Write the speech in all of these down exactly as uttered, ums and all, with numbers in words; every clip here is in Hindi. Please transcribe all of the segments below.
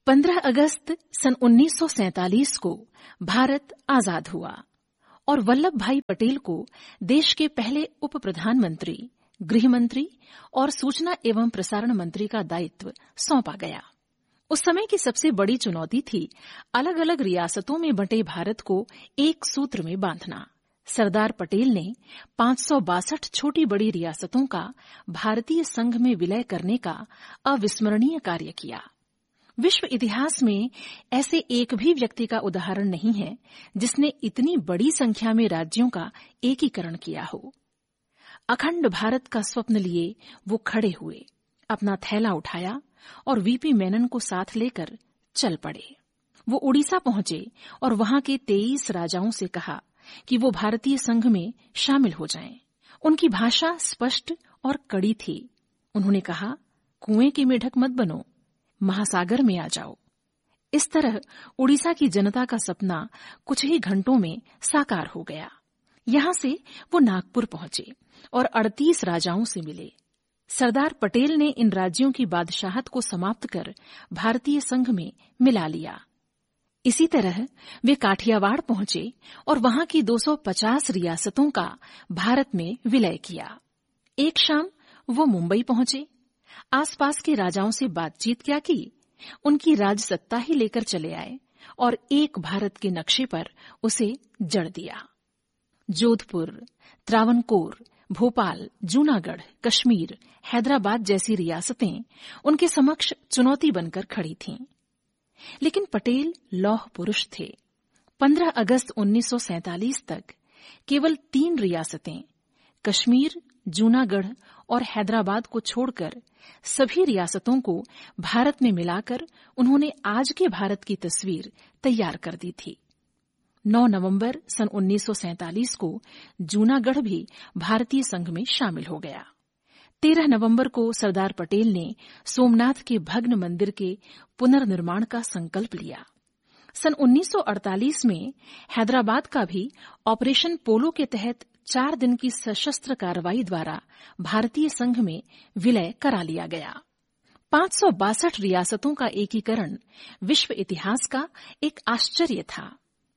पंद्रह अगस्त सन उन्नीस सौ सैंतालीस को भारत आजाद हुआ और वल्लभ भाई पटेल को देश के पहले उप प्रधानमंत्री, गृह मंत्री और सूचना एवं प्रसारण मंत्री का दायित्व सौंपा गया। उस समय की सबसे बड़ी चुनौती थी अलग अलग रियासतों में बंटे भारत को एक सूत्र में बांधना। सरदार पटेल ने पांच सौ बासठ छोटी बड़ी रियासतों का भारतीय संघ में विलय करने का अविस्मरणीय कार्य किया। विश्व इतिहास में ऐसे एक भी व्यक्ति का उदाहरण नहीं है जिसने इतनी बड़ी संख्या में राज्यों का एकीकरण किया हो। अखंड भारत का स्वप्न लिए वो खड़े हुए, अपना थैला उठाया और वीपी मेनन को साथ लेकर चल पड़े। वो उड़ीसा पहुंचे और वहां के तेईस राजाओं से कहा कि वो भारतीय संघ में शामिल हो जाएं। उनकी भाषा स्पष्ट और कड़ी थी। उन्होंने कहा, कुएं के मेढक मत बनो, महासागर में आ जाओ। इस तरह उड़ीसा की जनता का सपना कुछ ही घंटों में साकार हो गया। यहां से वो नागपुर पहुंचे और अड़तीस राजाओं से मिले। सरदार पटेल ने इन राज्यों की बादशाहत को समाप्त कर भारतीय संघ में मिला लिया। इसी तरह वे काठियावाड़ पहुंचे और वहां की दो सौ पचास रियासतों का भारत में विलय किया। एक शाम वो मुंबई पहुंचे। आसपास के राजाओं से बातचीत क्या की, उनकी राजसत्ता ही लेकर चले आए और एक भारत के नक्शे पर उसे जड़ दिया। जोधपुर, त्रावणकोर, भोपाल, जूनागढ़, कश्मीर, हैदराबाद जैसी रियासतें उनके समक्ष चुनौती बनकर खड़ी थीं। लेकिन पटेल लौह पुरुष थे। पंद्रह अगस्त उन्नीस सौ सैंतालीस तक केवल तीन रियासतें, कश्मीर, जूनागढ़ और हैदराबाद को छोड़कर सभी रियासतों को भारत में मिलाकर उन्होंने आज के भारत की तस्वीर तैयार कर दी थी। नौ नवंबर सन उन्नीस सौ सैंतालीस को जूनागढ़ भी भारतीय संघ में शामिल हो गया। तेरह नवंबर को सरदार पटेल ने सोमनाथ के भग्न मंदिर के पुनर्निर्माण का संकल्प लिया। सन उन्नीस सौ अड़तालीस में हैदराबाद का भी ऑपरेशन पोलो के तहत चार दिन की सशस्त्र कार्रवाई द्वारा भारतीय संघ में विलय करा लिया गया। पांच सौ बासठ रियासतों का एकीकरण विश्व इतिहास का एक आश्चर्य था।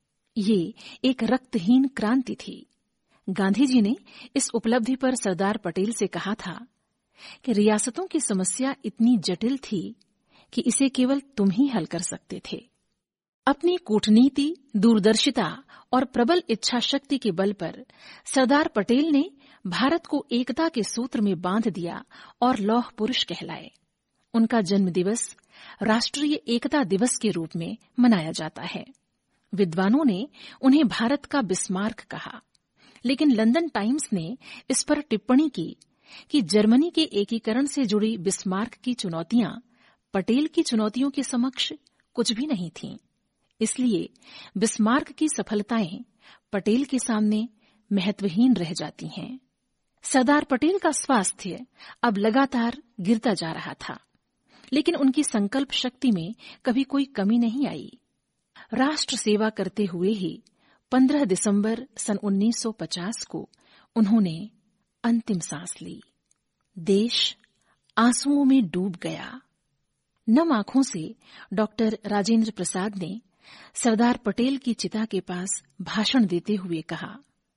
ये एक रक्तहीन क्रांति थी। गांधी जी ने इस उपलब्धि पर सरदार पटेल से कहा था कि रियासतों की समस्या इतनी जटिल थी कि इसे केवल तुम ही हल कर सकते थे। अपनी कूटनीति, दूरदर्शिता और प्रबल इच्छा शक्ति के बल पर सरदार पटेल ने भारत को एकता के सूत्र में बांध दिया और लौह पुरुष कहलाए। उनका जन्म दिवस राष्ट्रीय एकता दिवस के रूप में मनाया जाता है। विद्वानों ने उन्हें भारत का बिस्मार्क कहा, लेकिन लंदन टाइम्स ने इस पर टिप्पणी की कि जर्मनी के एकीकरण से जुड़ी बिस्मार्क की चुनौतियां पटेल की चुनौतियों के समक्ष कुछ भी नहीं थीं। इसलिए बिस्मार्क की सफलताएं पटेल के सामने महत्वहीन रह जाती हैं। सरदार पटेल का स्वास्थ्य अब लगातार गिरता जा रहा था, लेकिन उनकी संकल्प शक्ति में कभी कोई कमी नहीं आई। राष्ट्र सेवा करते हुए ही पंद्रह दिसंबर सन उन्नीस सौ पचास को उन्होंने अंतिम सांस ली। देश आंसुओं में डूब गया। नम आंखों से डॉक्टर राजेंद्र प्रसाद ने सरदार पटेल की चिता के पास भाषण देते हुए कहा,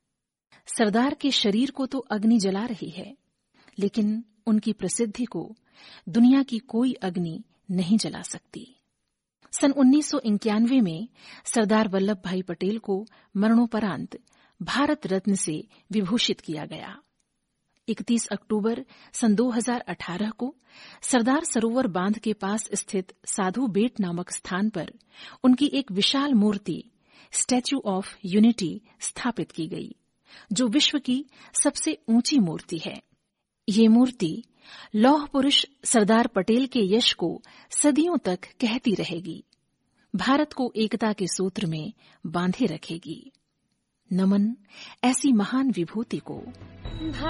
सरदार के शरीर को तो अग्नि जला रही है, लेकिन उनकी प्रसिद्धि को दुनिया की कोई अग्नि नहीं जला सकती। सन उन्नीस सौ इक्यानवे में सरदार वल्लभ भाई पटेल को मरणोपरांत भारत रत्न से विभूषित किया गया। इकतीस अक्टूबर सन दो हज़ार अठारह को सरदार सरोवर बांध के पास स्थित साधु बेट नामक स्थान पर उनकी एक विशाल मूर्ति स्टैच्यू ऑफ यूनिटी स्थापित की गई, जो विश्व की सबसे ऊंची मूर्ति है। ये मूर्ति लौह पुरुष सरदार पटेल के यश को सदियों तक कहती रहेगी, भारत को एकता के सूत्र में बांधे रखेगी। नमन ऐसी महान विभूति को।